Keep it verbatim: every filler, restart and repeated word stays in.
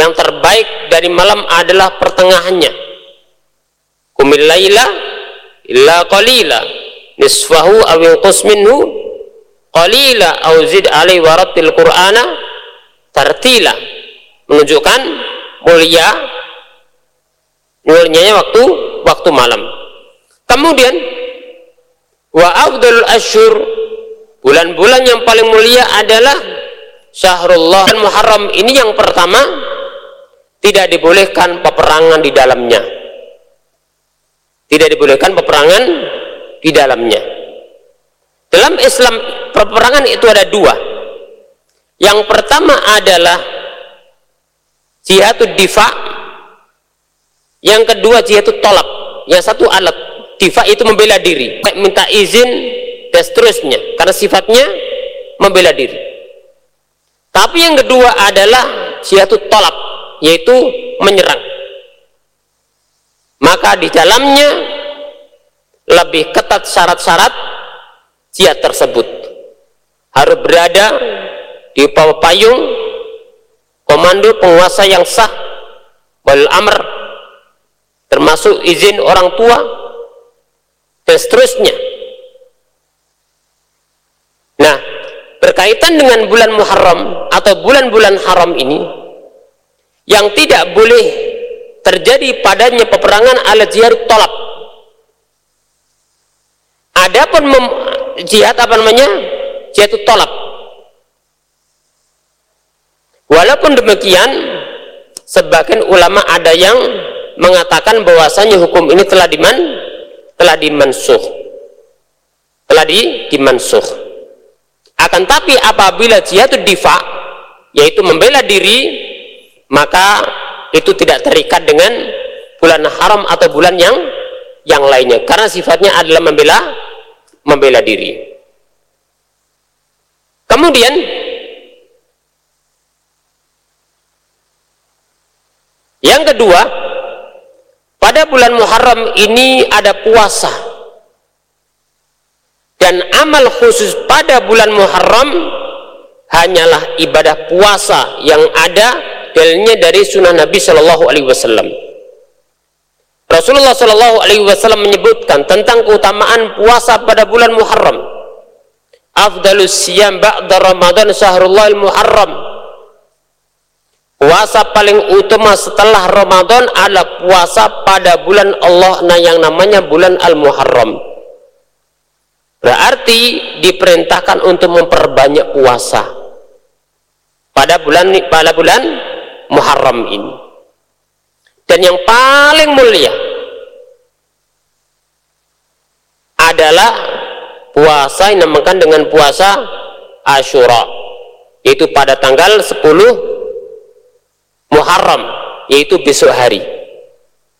yang terbaik dari malam adalah pertengahannya. Qumil laila illa qalila nisfahu aw inqus minhu qalila aw zid alaihi warattil qur'ana tartila, menunjukkan mulia mulianya waktu waktu malam. Kemudian wa afdalul asyhur, bulan-bulan yang paling mulia adalah syahrullah Muharram. Ini yang pertama, tidak dibolehkan peperangan di dalamnya. Tidak dibolehkan peperangan di dalamnya. Dalam Islam peperangan itu ada dua. Yang pertama adalah jihadud difa, yang kedua jihadut tolak. Yang satu alat difa itu membela diri, minta izin dan seterusnya, karena sifatnya membela diri. Tapi yang kedua adalah jihadut tolak, yaitu menyerang. Maka di dalamnya lebih ketat syarat-syarat jihad tersebut. Harus berada di bawah payung komando penguasa yang sah, wal amr, termasuk izin orang tua dan seterusnya. Nah, berkaitan dengan bulan Muharram atau bulan-bulan haram ini, yang tidak boleh terjadi padanya peperangan ala jihad tolak. Adapun jihad apa namanya? Jihad tolak. Walaupun demikian, sebagian ulama ada yang mengatakan bahwasanya hukum ini telah diman telah dimansuh. Telah di dimansuh. Akan tapi apabila jihadud difa, yaitu membela diri, maka itu tidak terikat dengan bulan haram atau bulan yang yang lainnya, karena sifatnya adalah membela membela diri. Kemudian yang kedua, pada bulan Muharram ini ada puasa, dan amal khusus pada bulan Muharram hanyalah ibadah puasa yang ada dalilnya dari sunnah Nabi Shallallahu Alaihi Wasallam. Rasulullah Shallallahu Alaihi Wasallam menyebutkan tentang keutamaan puasa pada bulan Muharram. Afdalus siyam ba'da Ramadan syahrullah Muharram. Puasa paling utama setelah Ramadan adalah puasa pada bulan Allah, nah yang namanya bulan Al-Muharram. Berarti diperintahkan untuk memperbanyak puasa pada bulan pada bulan Muharram ini. Dan yang paling mulia adalah puasa yang dinamakan dengan puasa Asyura, yaitu pada tanggal sepuluh Muharram, yaitu besok hari.